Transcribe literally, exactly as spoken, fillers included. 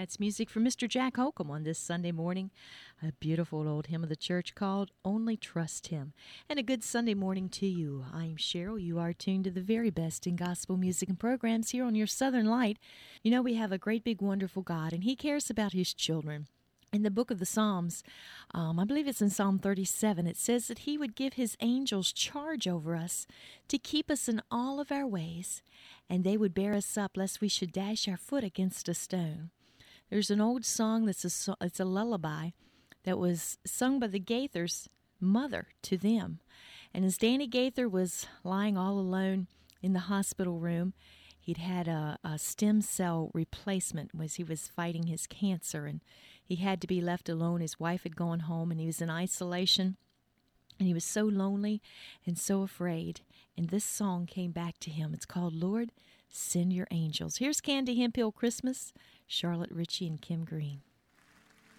That's music from Mister Jack Holcomb on this Sunday morning. A beautiful old hymn of the church called Only Trust Him. And a good Sunday morning to you. I'm Cheryl. You are tuned to the very best in gospel music and programs here on your Southern Light. You know, we have a great, big, wonderful God, and He cares about His children. In the book of the Psalms, um, I believe it's in Psalm thirty-seven, it says that He would give His angels charge over us to keep us in all of our ways, and they would bear us up lest we should dash our foot against a stone. There's an old song that's a, it's a lullaby that was sung by the Gaithers' mother to them. And as Danny Gaither was lying all alone in the hospital room, he'd had a, a stem cell replacement as he was fighting his cancer, and he had to be left alone. His wife had gone home, and he was in isolation, and he was so lonely and so afraid. And this song came back to him. It's called Lord, Send Your Angels. Here's Candy Hempill Christmas, Charlotte Ritchie and Kim Green.